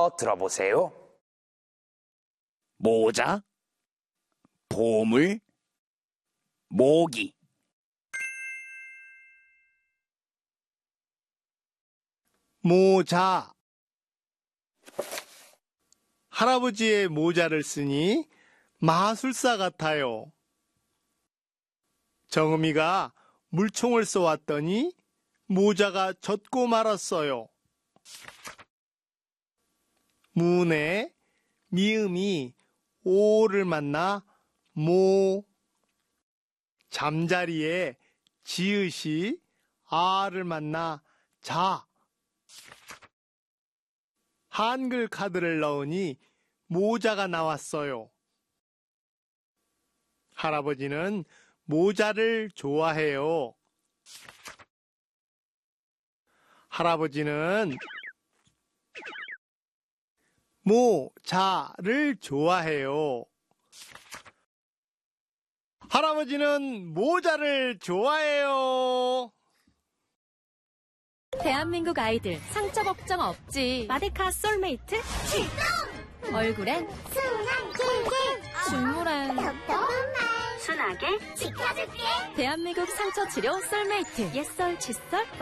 먼저 들어보세요. 모자, 보물, 모기. 모자. 할아버지의 모자를 쓰니 마술사 같아요. 정음이가 물총을 쏘았더니 모자가 젖고 말았어요. 문에 미음이 오를 만나 모, 잠자리에 지읒이 아를 만나 자. 한글 카드를 넣으니 모자가 나왔어요. 할아버지는 모자를 좋아해요. 할아버지는 모자를 좋아해요. 할아버지는 모자를 좋아해요. 대한민국 아이들 상처 걱정 없지. 마데카 솔메이트 출동! 얼굴엔 순한 꿀꿀, 눈물엔 순하게 지켜줄게. 대한민국 상처 치료 솔메이트. 옛설 칫솔